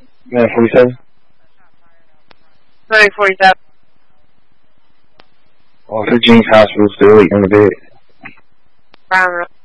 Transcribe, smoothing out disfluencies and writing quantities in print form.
947? 947. Officer James Hospital, still awake on the bed. Brown Road.